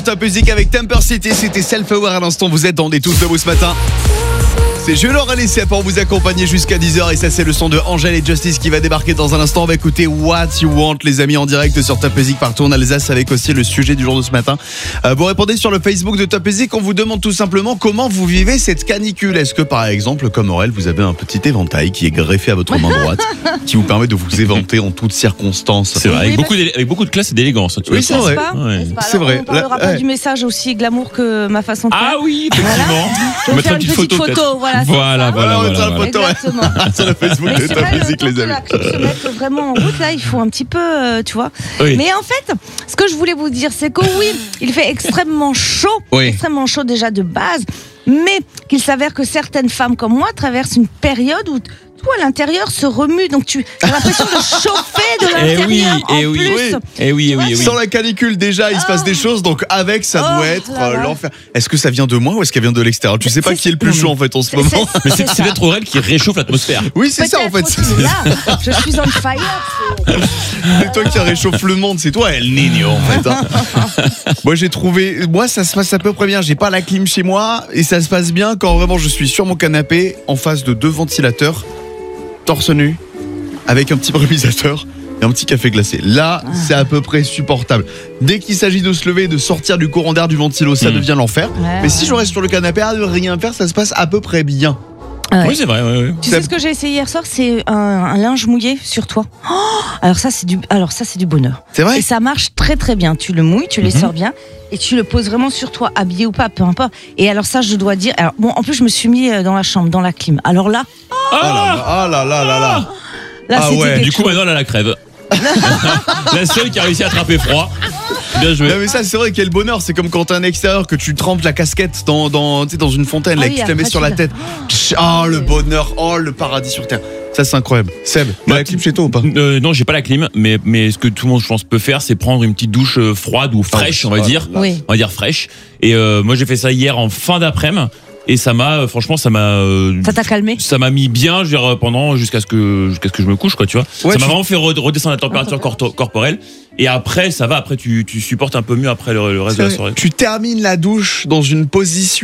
Top Music avec Temper City, c'était Self-Aware à l'instant, vous êtes dans des tous debout ce matin. C'est Laure Alessia pour vous accompagner jusqu'à 10h et ça c'est le son de Angèle et Justice qui va débarquer dans un instant. On va écouter What You Want les amis en direct sur Top Music partout en Alsace avec aussi le sujet du jour de ce matin. Vous répondez sur le Facebook de Top Music, on vous demande tout simplement comment vous vivez cette canicule. Est-ce que par exemple comme Aurel vous avez un petit éventail qui est greffé à votre main droite qui vous permet de vous éventer en toutes circonstances? C'est vrai, avec beaucoup de classe et d'élégance. Oui c'est vrai. C'est vrai. On parlera pas du message aussi glamour que ma façon de faire. Ah oui, effectivement. Je vais faire une petite photo. Voilà. Exactement. Sur le Facebook de Top Music les amis. Se mettre vraiment en route là, il faut un petit peu, tu vois. Oui. Mais en fait, ce que je voulais vous dire, c'est que oui, il fait extrêmement chaud, extrêmement chaud déjà de base, mais qu'il s'avère que certaines femmes comme moi traversent une période où tout à l'intérieur se remue, donc tu as l'impression de chauffer de l'intérieur en plus. Oui. Sans la canicule déjà, il se passe des choses, donc avec ça doit être l'enfer. Est-ce que ça vient de moi ou est-ce qu'elle vient de l'extérieur? Tu sais pas qui est le plus chaud en fait en ce moment. Mais c'est peut-être Aurel qui réchauffe l'atmosphère. Oui, c'est ça en fait. Là, je suis on fire. C'est toi qui réchauffe le monde, c'est toi El Niño en fait. Moi j'ai trouvé, ça se passe à peu près bien. J'ai pas la clim chez moi et ça se passe bien quand vraiment je suis sur mon canapé en face de 2 ventilateurs, torse nu, avec un petit brumisateur et un petit café glacé. Là, c'est à peu près supportable. Dès qu'il s'agit de se lever et de sortir du courant d'air du ventilo, ça devient l'enfer. Mais si je reste sur le canapé à ne rien faire, ça se passe à peu près bien. Oui, c'est vrai. Tu sais ce que j'ai essayé hier soir, c'est un linge mouillé sur toi. Alors ça c'est du bonheur. C'est vrai. Et ça marche très très bien. Tu le mouilles, tu les sors bien et tu le poses vraiment sur toi, habillé ou pas, peu importe. Et alors ça, je dois dire. Alors bon, en plus je me suis mis dans la chambre, dans la clim. Alors là. Ah là. Là, Ah ouais. Du coup, maintenant, elle a la crève. La seule qui a réussi à attraper froid. Bien joué. Non mais ça c'est vrai, quel bonheur. C'est comme quand t'es un extérieur que tu trempes la casquette dans une fontaine là, qui te la met sur la tête. Le bonheur, le paradis sur terre. Ça c'est incroyable. Seb, t'as la clim chez toi ou pas? Non, j'ai pas la clim, mais ce que tout le monde je pense peut faire, c'est prendre une petite douche froide ou fraîche, on va dire. Oui. On va dire fraîche. Et moi j'ai fait ça hier en fin d'après-midi. Et ça m'a Ça t'a calmé? Ça m'a mis bien, je veux dire, pendant jusqu'à ce que je me couche, quoi, tu vois. Ouais, ça m'a vraiment fait redescendre la température corporelle. Et après ça va, après tu supportes un peu mieux après le reste de la soirée. Tu termines la douche dans une position